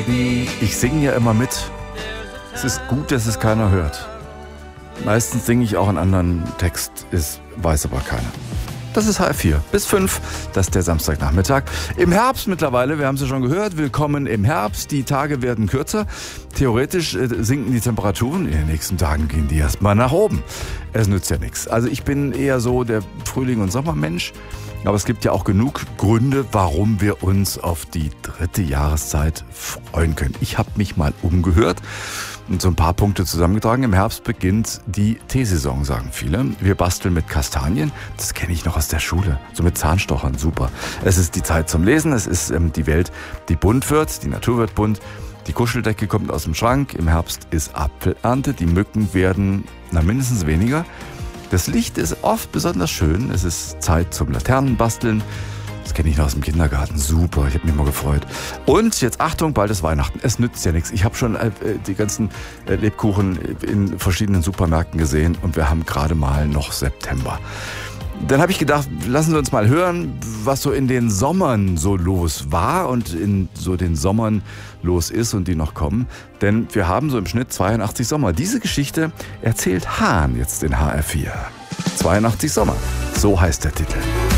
Ich singe ja immer mit. Es ist gut, dass es keiner hört. Meistens singe ich auch einen anderen Text, weiß aber keiner. Das ist HR4 bis 5, das ist der Samstagnachmittag. Im Herbst mittlerweile, wir haben es ja schon gehört, willkommen im Herbst. Die Tage werden kürzer. Theoretisch sinken die Temperaturen. In den nächsten Tagen gehen die erstmal nach oben. Es nützt ja nichts. Also ich bin eher so der Frühling- und Sommermensch. Aber es gibt ja auch genug Gründe, warum wir uns auf die dritte Jahreszeit freuen können. Ich habe mich mal umgehört und so ein paar Punkte zusammengetragen. Im Herbst beginnt die Teesaison, sagen viele. Wir basteln mit Kastanien. Das kenne ich noch aus der Schule. So mit Zahnstochern, super. Es ist die Zeit zum Lesen. Es ist die Welt, die bunt wird. Die Natur wird bunt. Die Kuscheldecke kommt aus dem Schrank. Im Herbst ist Apfelernte. Die Mücken werden mindestens weniger. Das Licht ist oft besonders schön. Es ist Zeit zum Laternenbasteln. Das kenne ich noch aus dem Kindergarten. Super, ich habe mich mal gefreut. Und jetzt Achtung, bald ist Weihnachten. Es nützt ja nichts. Ich habe schon die ganzen Lebkuchen in verschiedenen Supermärkten gesehen und wir haben gerade mal noch September. Dann habe ich gedacht, lassen Sie uns mal hören, was so in den Sommern so los war und in so den Sommern los ist und die noch kommen. Denn wir haben so im Schnitt 82 Sommer. Diese Geschichte erzählt Hahn jetzt in HR4. 82 Sommer, so heißt der Titel.